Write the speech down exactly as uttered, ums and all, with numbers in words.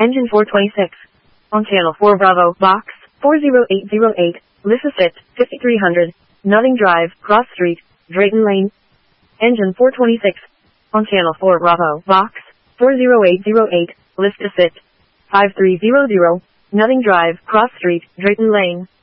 Engine four twenty-six. On channel four Bravo, box, four zero eight zero eight, Lissa Fit, fifty-three hundred, Nutting Drive, Cross Street, Drayton Lane. Engine four twenty-six. On channel four Bravo, box, four zero eight zero eight, Lissa Fit, five three zero zero, Nutting Drive, Cross Street, Drayton Lane.